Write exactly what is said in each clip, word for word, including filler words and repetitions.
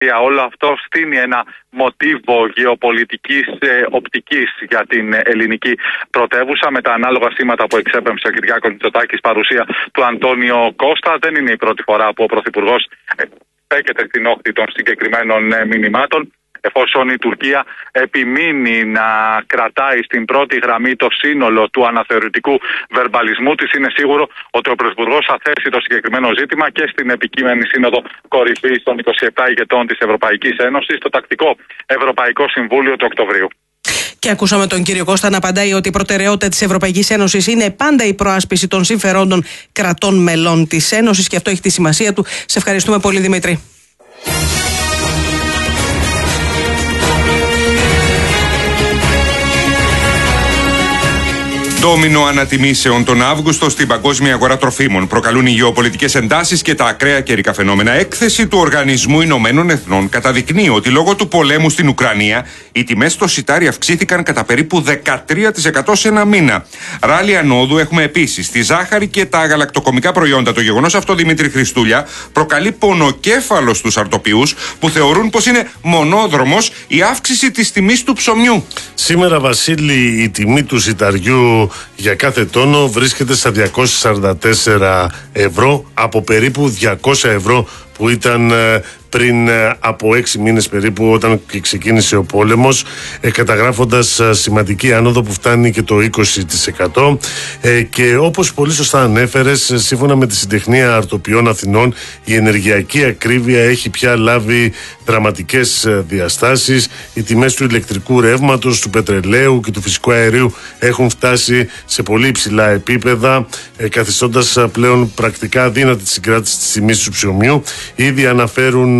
Όλο αυτό στείνει ένα μοτίβο γεωπολιτικής ε, οπτικής για την ελληνική πρωτεύουσα. Με τα ανάλογα σήματα που εξέπεμψε ο Κυριάκος Μητσοτάκης, παρουσία του Αντώνιο Κώστα. Δεν είναι η πρώτη φορά που ο Πρωθυπουργός στέκεται στην όχθη των συγκεκριμένων ε, μηνυμάτων. Εφόσον η Τουρκία επιμείνει να κρατάει στην πρώτη γραμμή το σύνολο του αναθεωρητικού βερμπαλισμού της, είναι σίγουρο ότι ο Πρωθυπουργός θα θέσει το συγκεκριμένο ζήτημα και στην επικείμενη Σύνοδο Κορυφής των είκοσι επτά ηγετών της Ευρωπαϊκής Ένωσης, το τακτικό Ευρωπαϊκό Συμβούλιο του Οκτωβρίου. Και ακούσαμε τον κύριο Κώστα να απαντάει ότι η προτεραιότητα της Ευρωπαϊκής Ένωσης είναι πάντα η προάσπιση των συμφερόντων κρατών μελών της Ένωσης, και αυτό έχει τη σημασία του. Σε ευχαριστούμε πολύ, Δημήτρη. Ντόμινο ανατιμήσεων τον Αύγουστο στην παγκόσμια αγορά τροφίμων προκαλούν οι γεωπολιτικές εντάσεις και τα ακραία καιρικά φαινόμενα. Έκθεση του Οργανισμού Ηνωμένων Εθνών καταδεικνύει ότι λόγω του πολέμου στην Ουκρανία οι τιμές στο σιτάρι αυξήθηκαν κατά περίπου δεκατρία τοις εκατό σε ένα μήνα. Ράλι ανόδου έχουμε επίσης τη ζάχαρη και τα γαλακτοκομικά προϊόντα. Το γεγονός αυτό, Δημήτρη Χριστούλια, προκαλεί πονοκέφαλο στους αρτοποιούς που θεωρούν πως είναι μονόδρομος η αύξηση της τιμής του ψωμιού. Σήμερα, Βασίλη, η τιμή του σιταριού για κάθε τόνο βρίσκεται στα διακόσια σαράντα τέσσερα ευρώ από περίπου διακόσια ευρώ που ήταν πριν από έξι μήνες περίπου, όταν ξεκίνησε ο πόλεμος, ε, καταγράφοντας σημαντική άνοδο που φτάνει και το είκοσι τοις εκατό. Ε, και όπως πολύ σωστά ανέφερες, σύμφωνα με τη Συντεχνία Αρτοποιών Αθηνών, η ενεργειακή ακρίβεια έχει πια λάβει δραματικές διαστάσεις. Οι τιμές του ηλεκτρικού ρεύματος, του πετρελαίου και του φυσικού αερίου έχουν φτάσει σε πολύ υψηλά επίπεδα, ε, καθιστώντας πλέον πρακτικά αδύνατη τη συγκράτηση της τιμής του ψωμιού. Ήδη αναφέρουν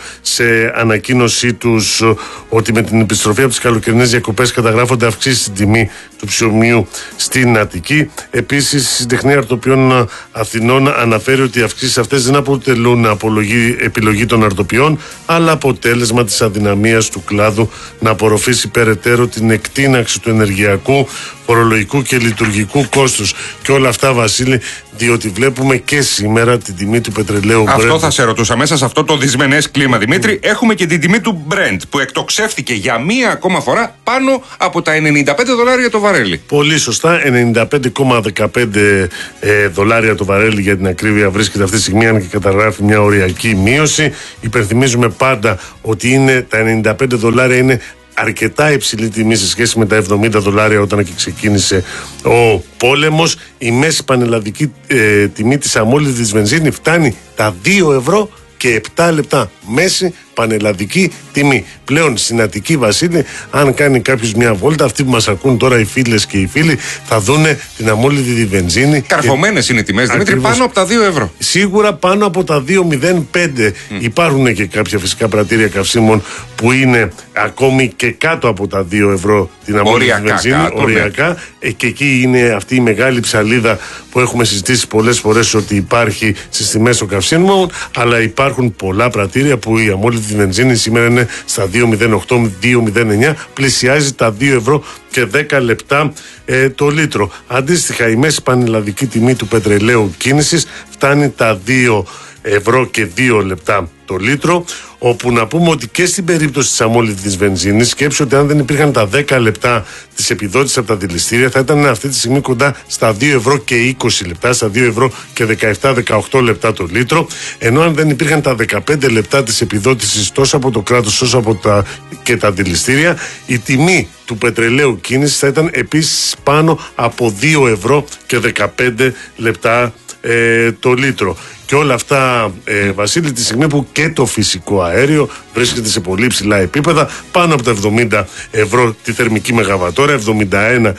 σε ανακοίνωσή τους ότι με την επιστροφή από τις καλοκαιρινές διακοπές καταγράφονται αυξήσεις στην τιμή του ψωμιού στην Αττική. Επίσης, η Συντεχνία Αρτοποιών Αθηνών αναφέρει ότι οι αυξήσεις αυτές δεν αποτελούν απολογή, επιλογή των αρτοποιών, αλλά αποτέλεσμα της αδυναμίας του κλάδου να απορροφήσει περαιτέρω την εκτείναξη του ενεργειακού, φορολογικού και λειτουργικού κόστους. Και όλα αυτά, Βασίλη, διότι βλέπουμε και σήμερα την τιμή του πετρελαίου Brent. Αυτό θα σε ρωτούσα. Μέσα σε αυτό το δυσμενές κλίμα, Δημήτρη, mm. έχουμε και την τιμή του Brent, που εκτοξεύτηκε για μία ακόμα φορά πάνω από τα ενενήντα πέντε δολάρια το βαρέλι. Πολύ σωστά, ενενήντα πέντε κόμμα δεκαπέντε ε, δολάρια το βαρέλι για την ακρίβεια βρίσκεται αυτή τη στιγμή, αν και καταγράφει μια οριακή μείωση. Υπενθυμίζουμε πάντα ότι είναι, τα ενενήντα πέντε δολάρια είναι αρκετά υψηλή τιμή σε σχέση με τα εβδομήντα δολάρια όταν και ξεκίνησε ο πόλεμος. Η μέση πανελλαδική ε, τιμή της αμόλυντης βενζίνη φτάνει τα δύο ευρώ και επτά λεπτά. Μέση πανελλαδική τιμή. Πλέον στην Αττική, Βασίλη, αν κάνει κάποιος μια βόλτα, αυτοί που μας ακούν τώρα, οι φίλες και οι φίλοι, θα δούνε την αμόλυντη βενζίνη. Καρφωμένες είναι οι τιμές, Δημήτρη, πάνω από τα δύο ευρώ. Σίγουρα πάνω από τα δύο μηδέν πέντε. Mm. Υπάρχουν και κάποια φυσικά πρατήρια καυσίμων που είναι ακόμη και κάτω από τα δύο ευρώ την αμόλυντη βενζίνη. Κάτω, οριακά. Ναι. Ε, και εκεί είναι αυτή η μεγάλη ψαλίδα που έχουμε συζητήσει πολλές φορές ότι υπάρχει στις τιμές των καυσίμων, αλλά υπάρχουν πολλά πρατήρια που η αμόλυντη τη βενζίνη σήμερα είναι στα δύο μηδέν οκτώ, δύο μηδέν εννιά, πλησιάζει τα δύο ευρώ και δέκα λεπτά ε, το λίτρο. Αντίστοιχα, η μέση πανελλαδική τιμή του πετρελαίου κίνησης φτάνει τα δύο ευρώ και δύο λεπτά το λίτρο, όπου να πούμε ότι και στην περίπτωση της αμόλυντης βενζίνης, σκέψου ότι αν δεν υπήρχαν τα δέκα λεπτά της επιδότησης από τα δηληστήρια, θα ήταν αυτή τη στιγμή κοντά στα δύο ευρώ και είκοσι λεπτά, στα δύο ευρώ και δεκαεπτά δεκαοκτώ λεπτά το λίτρο, ενώ αν δεν υπήρχαν τα δεκαπέντε λεπτά της επιδότησης τόσο από το κράτος όσο από τα, και τα δηληστήρια, η τιμή του πετρελαίου κίνησης θα ήταν επίσης πάνω από δύο ευρώ και δεκαπέντε λεπτά ε, το λίτρο. Και όλα αυτά, ε, Βασίλη, τη στιγμή που και το φυσικό αέριο βρίσκεται σε πολύ ψηλά επίπεδα, πάνω από τα εβδομήντα ευρώ τη θερμική μεγαβατόρα, εβδομήντα ένα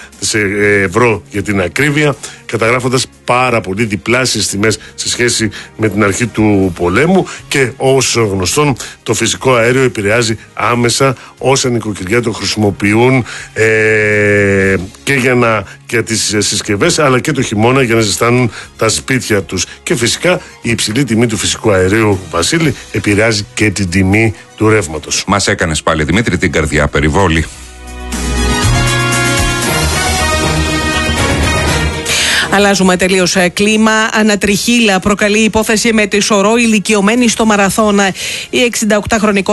ευρώ για την ακρίβεια, καταγράφοντας πάρα πολύ διπλάσιες τιμές σε σχέση με την αρχή του πολέμου. Και όσο γνωστόν, το φυσικό αέριο επηρεάζει άμεσα όσα νοικοκυριά το χρησιμοποιούν ε, και για, να, για τις συσκευές, αλλά και το χειμώνα για να ζεστάνουν τα σπίτια τους. Και φυσικά η υψηλή τιμή του φυσικού αερίου, Βασίλη, επηρεάζει και την τιμή του ρεύματος. Μας έκανες πάλι, Δημήτρη, την καρδιά περιβόλη. Αλλάζουμε τελείως κλίμα. Ανατριχύλα προκαλεί υπόθεση με τη σωρό ηλικιωμένη στο Μαραθώνα. Η εξήντα οκτάχρονη